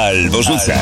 albo rzucaj.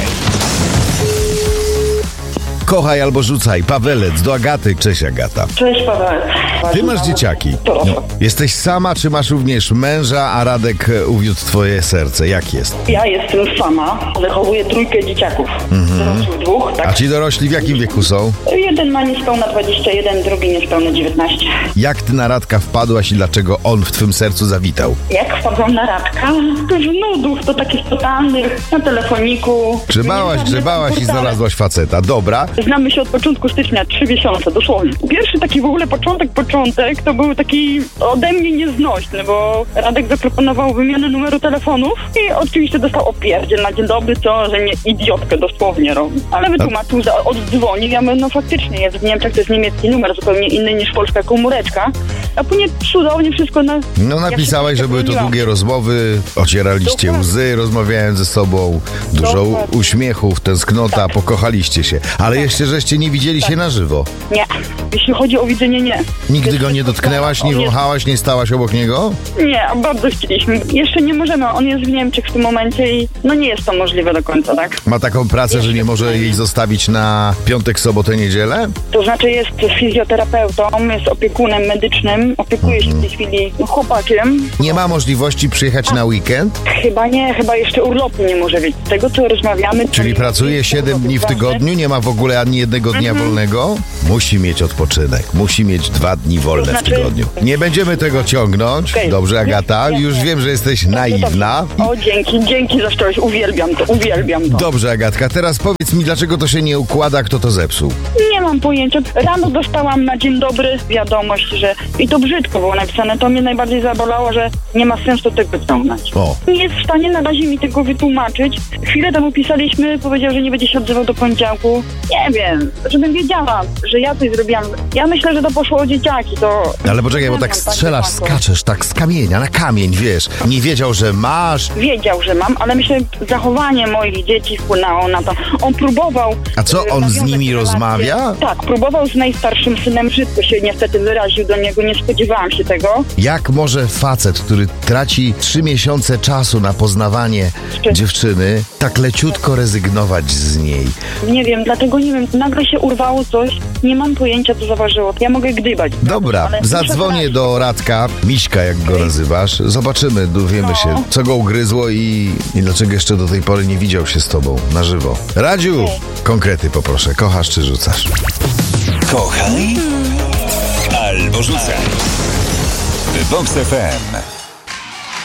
Kochaj albo rzucaj. Pawelec do Agaty. Cześć, Agata. Cześć, Paweł. Ty masz dzieciaki. Jesteś sama, czy masz również męża, a Radek uwiódł twoje serce? Jak jest? Ja jestem sama, wychowuję 3 dzieciaków. Dorosłych 2, tak? A ci dorośli w jakim wieku są? Jeden ma niespełna 21, drugi niespełna 19. Jak ty na Radka wpadłaś i dlaczego on w twym sercu zawitał? Jak wpadłam na Radka? To z nudów, to takich totalnych, na telefoniku. Grzebałaś i znalazłaś faceta. Dobra. Znamy się od początku stycznia, 3 miesiące, dosłownie. Pierwszy taki w ogóle początek to był taki ode mnie nieznośny, bo Radek zaproponował wymianę numeru telefonów i oczywiście dostał opierdziel na dzień dobry, że nie idiotkę dosłownie robi. Ale wytłumaczył, że oddzwonił, ja mówię, no faktycznie jest w Niemczech, to jest niemiecki numer, zupełnie inny niż polska komóreczka. A później cudownie wszystko No napisałaś, że były to długie rozmowy, ocieraliście łzy, rozmawiając ze sobą, dużo uśmiechów, tęsknota, pokochaliście się. Ale jeszcze żeście nie widzieli się na żywo. Nie, jeśli chodzi o widzenie, nie. Nigdy go nie dotknęłaś, nie wąchałaś, nie stałaś obok niego? Nie, bardzo chcieliśmy. Jeszcze nie możemy, on jest w Niemczech w tym momencie i nie jest to możliwe do końca, tak? Ma taką pracę, że nie może jej zostawić na piątek, sobotę, niedzielę? To znaczy jest fizjoterapeutą, jest opiekunem medycznym, opiekuje się w tej chwili chłopakiem. Nie ma możliwości przyjechać na weekend? Chyba jeszcze urlopu nie może mieć. Z tego, co rozmawiamy... Czyli pracuje 7 dni w tygodniu, nie ma w ogóle ani jednego dnia wolnego? Musi mieć odpoczynek, musi mieć 2 dni wolne w tygodniu. Nie będziemy tego ciągnąć. Okay. Dobrze, Agata? Już wiem, że jesteś naiwna. O, dzięki za szczerość, uwielbiam to. Dobrze, Agatka, teraz powiedz mi, dlaczego to się nie układa, kto to zepsuł? Nie mam pojęcia. Rano dostałam na dzień dobry wiadomość, że... I to brzydko było napisane. To mnie najbardziej zabolało, że nie ma sensu tego ciągnąć. Nie jest w stanie na razie mi tego wytłumaczyć. Chwilę temu pisaliśmy, powiedział, że nie będzie się odzywał do poniedziałku. Nie wiem, żebym wiedziała, że ja coś zrobiłam. Ja myślę, że to poszło o dzieciaki, to... Ale poczekaj, bo tak strzelasz, skaczesz, tak z kamienia na kamień, wiesz. Nie wiedział, że masz. Wiedział, że mam, ale myślę, zachowanie moich dzieci wpłynęło na to. On próbował... A co, on z nimi rozmawia? Tak, próbował z najstarszym synem, brzydko się niestety wyraził do niego, nie spodziewałam się tego. Jak może facet, który traci 3 miesiące czasu na poznawanie dziewczyny, tak leciutko rezygnować z niej? Nie wiem, dlatego nie wiem, nagle się urwało coś, nie mam pojęcia, co zaważyło. Ja mogę gdybać. Dobra, zadzwonię do Radka, Miśka, jak go nazywasz. Zobaczymy, dowiemy się, co go ugryzło i dlaczego jeszcze do tej pory nie widział się z tobą na żywo. Radziu, konkrety poproszę. Kochasz czy rzucasz? Kochaj albo rzucaj. Vox FM.